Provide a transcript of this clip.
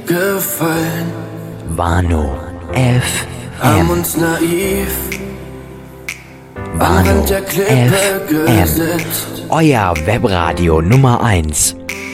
gefallen. Wano Haben FM. uns naiv an Wano Rand der Klippe FM. gesetzt. Euer Webradio Nummer 1